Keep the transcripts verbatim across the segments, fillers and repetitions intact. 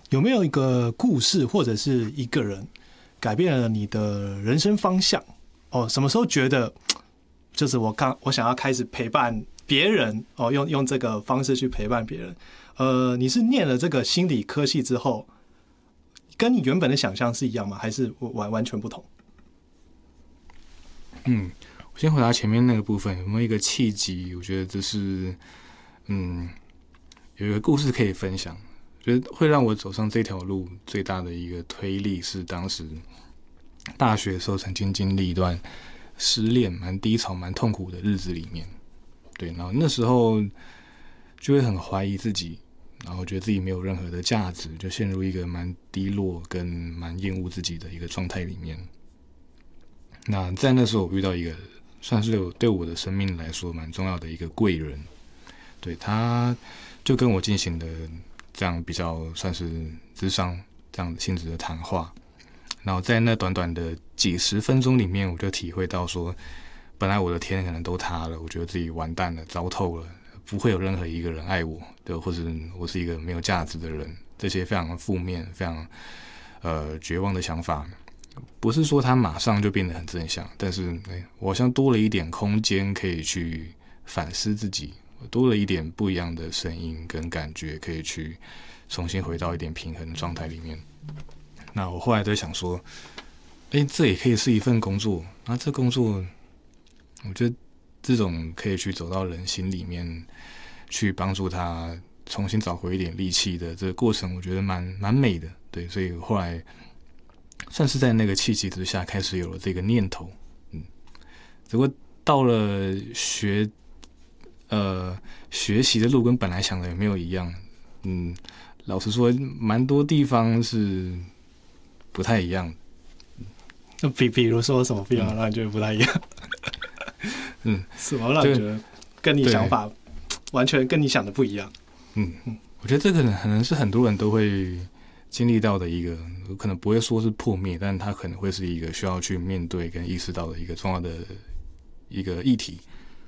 有没有一个故事或者是一个人改变了你的人生方向？哦，什么时候觉得就是我刚我想要开始陪伴别人哦，用用这个方式去陪伴别人？呃，你是念了这个心理科系之后，跟你原本的想象是一样吗？还是完完全不同？ 嗯，我先回答前面那个部分，有没有一个契机？我觉得这是嗯，有一个故事可以分享。觉得会让我走上这条路最大的一个推力是当时大学的时候曾经经历一段失恋蛮低潮蛮痛苦的日子里面，对，然后那时候就会很怀疑自己，然后觉得自己没有任何的价值，就陷入一个蛮低落跟蛮厌恶自己的一个状态里面。那在那时候我遇到一个算是对我的生命来说蛮重要的一个贵人，对，他就跟我进行的这样比较算是諮商这样性质的谈话，然后在那短短的几十分钟里面，我就体会到说，本来我的天可能都塌了，我觉得自己完蛋了，糟透了，不会有任何一个人爱我，对，或者我是一个没有价值的人，这些非常负面、非常呃绝望的想法，不是说它马上就变得很正向，但是、欸、我好像多了一点空间可以去反思自己。多了一点不一样的声音跟感觉，可以去重新回到一点平衡的状态里面。那我后来在想说，哎，这也可以是一份工作。那这工作，我觉得这种可以去走到人心里面，去帮助他重新找回一点力气的这个过程，我觉得蛮蛮美的。对，所以后来算是在那个契机之下，开始有了这个念头。嗯，只不过到了学。呃，学习的路跟本来想的也没有一样，嗯，老实说，蛮多地方是不太一样。 那比比如说什么地方让你觉得不太一样？嗯，什么让你觉得跟你想法完全跟你想的不一样？ 嗯嗯，我觉得这个可能是很多人都会经历到的一个，可能不会说是破灭，但它可能会是一个需要去面对跟意识到的一个重要的一个议题。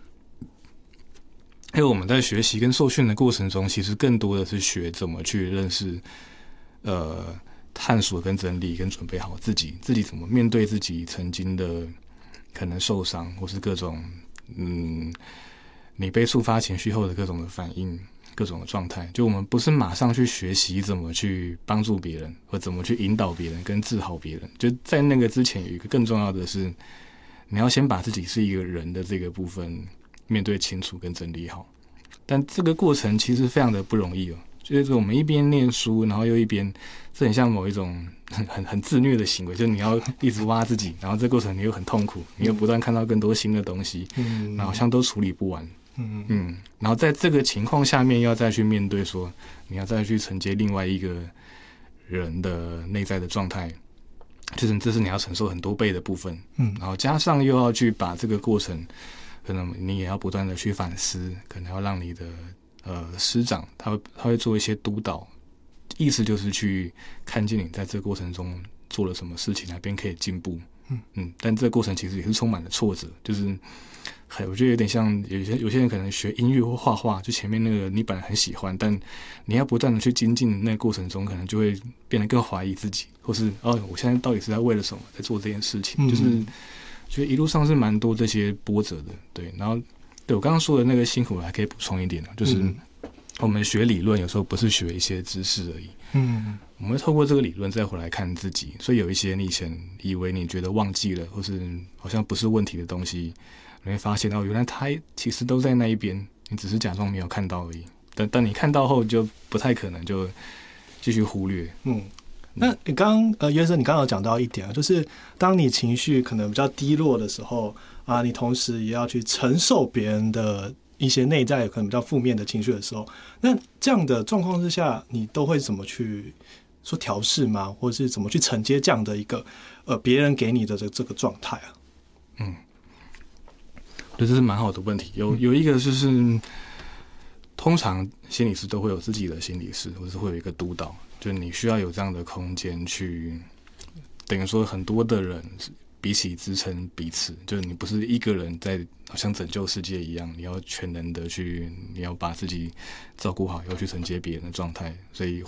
还有我们在学习跟受训的过程中，其实更多的是学怎么去认识、呃探索跟整理跟准备好自己，自己怎么面对自己曾经的可能受伤，或是各种嗯你被触发情绪后的各种的反应、各种的状态。就我们不是马上去学习怎么去帮助别人，或怎么去引导别人跟治好别人。就在那个之前，有一个更重要的是，你要先把自己是一个人的这个部分面对清楚跟整理好，但这个过程其实非常的不容易哦。就是我们一边念书，然后又一边，这很像某一种很很很自虐的行为，就是你要一直挖自己，然后这过程你又很痛苦，你又不断看到更多新的东西，嗯，然后好像都处理不完，嗯嗯，然后在这个情况下面，要再去面对说，你要再去承接另外一个人的内在的状态。就是这是你要承受很多倍的部分，嗯，然后加上又要去把这个过程。可能你也要不断的去反思，可能要让你的呃师长他会他会做一些督导，意思就是去看见你在这个过程中做了什么事情，哪边可以进步。嗯嗯，但这个过程其实也是充满了挫折，就是很我觉得有点像有些有些人可能学音乐或画画，就前面那个你本来很喜欢，但你要不断的去精进那个过程中，可能就会变得更怀疑自己，或是哦，我现在到底是在为了什么在做这件事情，嗯、就是。所以一路上是蛮多这些波折的，对。然后，对我刚刚说的那个辛苦，我还可以补充一点，就是我们学理论有时候不是学一些知识而已，嗯，我们会透过这个理论再回来看自己。所以有一些你以前以为你觉得忘记了，或是好像不是问题的东西，你会发现哦，原来它其实都在那一边，你只是假装没有看到而已。但但你看到后，就不太可能就继续忽略，嗯。 那你刚刚呃，约瑟，你刚刚有讲到一点啊，就是当你情绪可能比较低落的时候啊，你同时也要去承受别人的一些内在可能比较负面的情绪的时候，那这样的状况之下，你都会怎么去说调适吗？或者是怎么去承接这样的一个呃别人给你的这这个状态啊？ 嗯，我觉得这是蛮好的问题。有有一个就是，通常心理师都会有自己的心理师，或者是会有一个督导。就你需要有这样的空间去，等于说很多的人彼此支撑彼此，就是你不是一个人在好像拯救世界一样，你要全能的去，你要把自己照顾好，要去承接别人的状态，所以